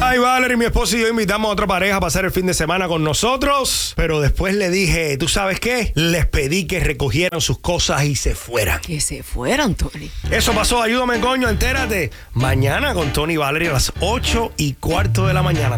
Ay, Valerie, mi esposo y yo invitamos a otra pareja a pasar el fin de semana con nosotros, pero después le dije, ¿tú sabes qué? Les pedí que recogieran sus cosas y se fueran. Que se fueran, Tony. Eso pasó, ayúdame, coño, entérate. Mañana con Tony y Valerie a las 8:15 de la mañana.